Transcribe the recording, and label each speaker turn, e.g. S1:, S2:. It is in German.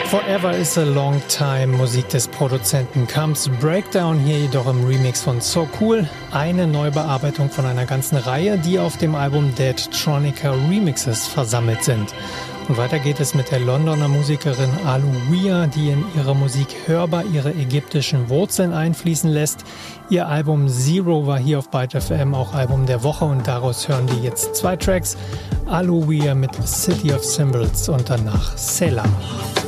S1: Forever is a Long Time, Musik des Produzenten Comes Breakdown, hier jedoch im Remix von So Cool. Eine Neubearbeitung von einer ganzen Reihe, die auf dem Album Dead Tronica Remixes versammelt sind. Und weiter geht es mit der Londoner Musikerin Aluwia, die in ihrer Musik hörbar ihre ägyptischen Wurzeln einfließen lässt. Ihr Album Zero war hier auf Byte FM auch Album der Woche und daraus hören wir jetzt 2 Tracks. Aluwia mit City of Symbols und danach Selah.